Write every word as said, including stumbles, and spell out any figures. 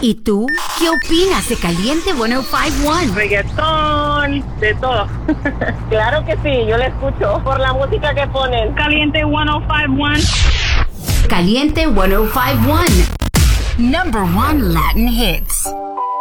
¿Y tú? ¿Qué opinas de Caliente ciento cincuenta y uno? Reggaetón, de todo. Claro que sí, yo la escucho por la música que ponen. Caliente ciento cincuenta y uno. Caliente ciento cincuenta y uno. Number one Latin hits.